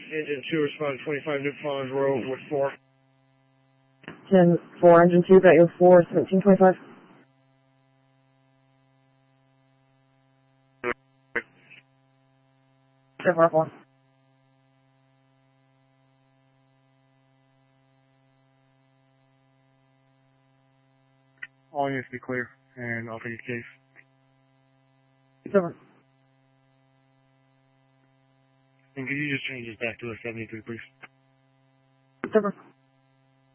Engine 2 responded 25 New Farms Road with 4. 10-4, Engine 2, got you 4, 1725. Chevron 4. All units be clear, and I'll take your case. Chevron. And could you just change this back to a 73, please? Chevron.